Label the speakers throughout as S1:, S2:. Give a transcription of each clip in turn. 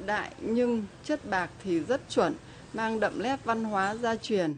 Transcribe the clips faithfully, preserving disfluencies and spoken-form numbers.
S1: đại nhưng chất bạc thì rất chuẩn, mang đậm nét văn hóa gia truyền.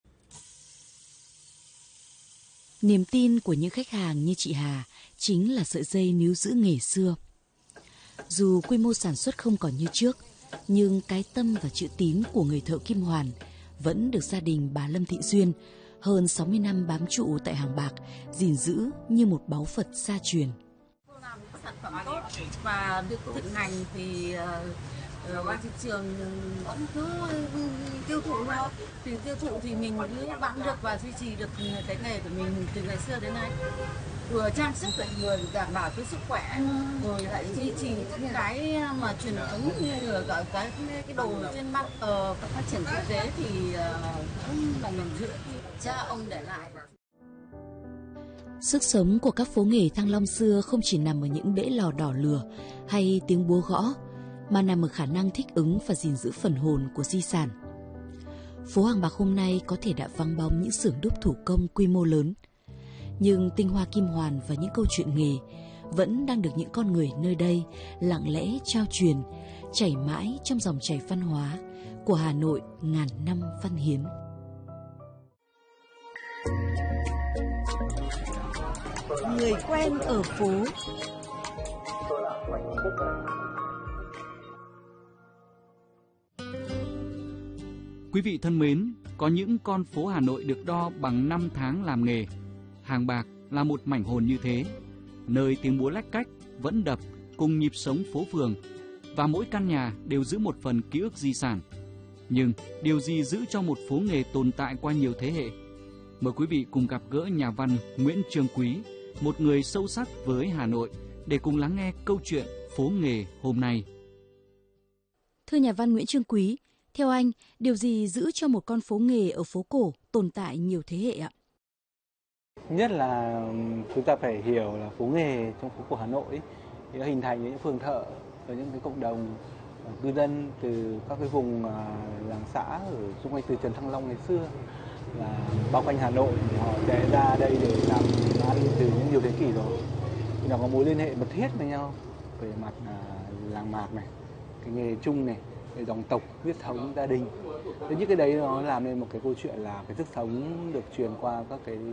S2: Niềm tin của những khách hàng như chị Hà chính là sợi dây níu giữ nghề xưa. Dù quy mô sản xuất không còn như trước, nhưng cái tâm và chữ tín của người thợ kim hoàn vẫn được gia đình bà Lâm Thị Duyên hơn sáu mươi năm bám trụ tại Hàng Bạc gìn giữ như một báu vật gia truyền.
S3: Làm sản phẩm tốt và được thịnh hành thì uh, thị trường vẫn cứ tiêu thụ thôi. Thì tiêu thụ thì mình cứ bám được và duy trì được cái nghề của mình từ ngày xưa đến nay. Vừa trang sức lại vừa đảm bảo cái sức khỏe, rồi lại duy trì những cái mà truyền thống như là cái cái đồ trên mạng uh, phát triển kinh tế thì uh, cũng là mình giữ cha ông để lại.
S2: Sức sống của các phố nghề Thăng Long xưa không chỉ nằm ở những bể lò đỏ lửa hay tiếng búa gõ, mà nằm ở khả năng thích ứng và gìn giữ phần hồn của di sản. Phố Hàng Bạc hôm nay có thể đã vắng bóng những xưởng đúc thủ công quy mô lớn, nhưng tinh hoa kim hoàn và những câu chuyện nghề vẫn đang được những con người nơi đây lặng lẽ trao truyền, chảy mãi trong dòng chảy văn hóa của Hà Nội ngàn năm văn hiến.
S4: Người quen ở phố.
S5: Quý vị thân mến, có những con phố Hà Nội được đo bằng năm tháng làm nghề. Hàng Bạc là một mảnh hồn như thế, nơi tiếng búa lách cách vẫn đập cùng nhịp sống phố phường, và mỗi căn nhà đều giữ một phần ký ức di sản. Nhưng điều gì giữ cho một phố nghề tồn tại qua nhiều thế hệ? Mời quý vị cùng gặp gỡ nhà văn Nguyễn Trương Quý, một người sâu sắc với Hà Nội, để cùng lắng nghe câu chuyện phố nghề hôm nay.
S2: Thưa nhà văn Nguyễn Trương Quý, theo anh, điều gì giữ cho một con phố nghề ở phố cổ tồn tại nhiều thế hệ ạ?
S6: Nhất là chúng ta phải hiểu là phố nghề trong phố cổ Hà Nội thì nó hình thành những phường thợ và những cái cộng đồng cư dân từ các cái vùng làng xã ở xung quanh từ Trần Thăng Long ngày xưa là bao quanh Hà Nội, thì họ sẽ ra đây để làm ăn từ những nhiều thế kỷ rồi. Thì nó có mối liên hệ mật thiết với nhau về mặt làng mạc này, cái nghề chung này, cái dòng tộc, huyết thống, gia đình. Thế những cái đấy nó làm nên một cái câu chuyện là cái sức sống được truyền qua các cái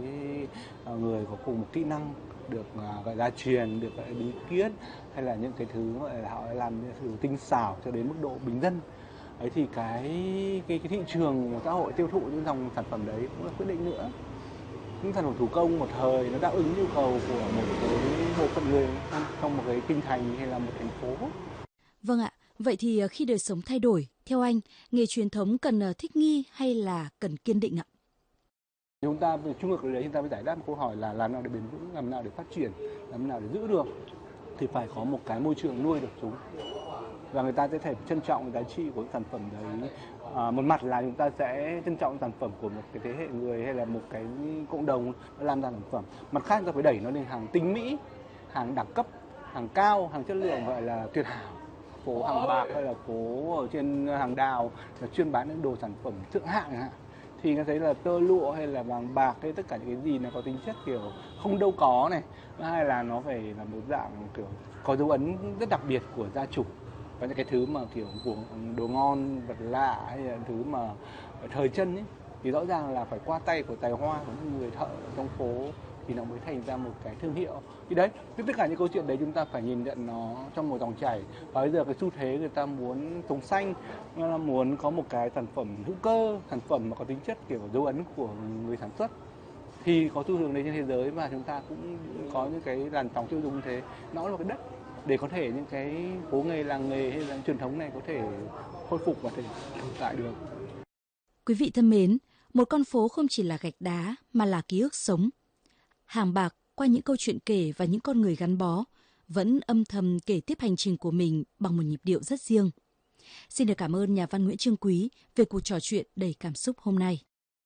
S6: người có cùng một kỹ năng, được gọi là truyền, được gọi là bí quyết, hay là những cái thứ gọi là họ làm từ tinh xảo cho đến mức độ bình dân. Ấy thì cái cái, cái thị trường xã hội tiêu thụ những dòng sản phẩm đấy cũng là quyết định nữa. Những sản phẩm thủ công một thời nó đáp ứng nhu cầu của một cái bộ phận người trong một cái kinh thành hay là một thành phố.
S2: Vâng ạ, vậy thì khi đời sống thay đổi, theo anh, nghề truyền thống cần thích nghi hay là cần kiên định ạ?
S6: Chúng ta về trung thực đấy, chúng ta phải giải đáp một câu hỏi là làm nào để bền vững, làm nào để phát triển, làm nào để giữ được, thì phải có một cái môi trường nuôi được chúng. Và người ta sẽ phải trân trọng giá trị của sản phẩm đấy. À, một mặt là chúng ta sẽ trân trọng sản phẩm của một cái thế hệ người hay là một cái cộng đồng làm ra sản phẩm. Mặt khác chúng ta phải đẩy nó lên hàng tinh mỹ, hàng đẳng cấp, hàng cao, hàng chất lượng gọi là tuyệt hảo. Phố Hàng Bạc hay là phố ở trên Hàng Đào là chuyên bán những đồ sản phẩm thượng hạng, thì nó thấy là tơ lụa hay là vàng bạc hay tất cả những cái gì nó có tính chất kiểu không đâu có này, hay là nó phải là một dạng kiểu có dấu ấn rất đặc biệt của gia chủ, và những cái thứ mà kiểu của đồ ngon vật lạ hay là thứ mà thời chân ấy, thì rõ ràng là phải qua tay của tài hoa của những người thợ trong phố thì nó mới thành ra một cái thương hiệu. Thì đấy, tất cả những câu chuyện đấy chúng ta phải nhìn nhận nó trong một dòng chảy. Và bây giờ cái xu thế người ta muốn sống xanh, người ta muốn có một cái sản phẩm hữu cơ, sản phẩm mà có tính chất kiểu dấu ấn của người sản xuất, thì có xu hướng đấy trên thế giới, và chúng ta cũng có những cái làn sóng tiêu dùng như thế. Nó là cái đất để có thể những cái phố nghề, làng nghề hay là truyền thống này có thể khôi phục và thể tồn tại được.
S2: Quý vị thân mến, một con phố không chỉ là gạch đá mà là ký ức sống. Hàng Bạc qua những câu chuyện kể và những con người gắn bó vẫn âm thầm kể tiếp hành trình của mình bằng một nhịp điệu rất riêng. Xin được cảm ơn nhà văn Nguyễn Trương Quý về cuộc trò chuyện đầy cảm xúc hôm nay.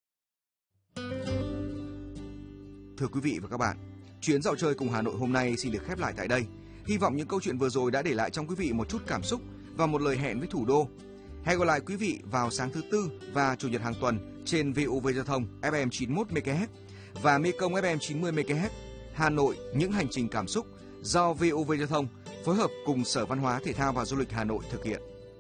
S7: Thưa quý vị và các bạn, chuyến dạo chơi cùng Hà Nội hôm nay xin được khép lại tại đây. Hy vọng những câu chuyện vừa rồi đã để lại trong quý vị một chút cảm xúc và một lời hẹn với thủ đô. Hẹn gặp lại quý vị vào sáng thứ Tư và Chủ nhật hàng tuần trên vê o vê Giao thông ép em chín mươi mốt mê ga héc và Mekong ép em chín mươi mê ga héc. Hà Nội, những hành trình cảm xúc do vê o vê Giao thông phối hợp cùng Sở Văn hóa Thể thao và Du lịch Hà Nội thực hiện.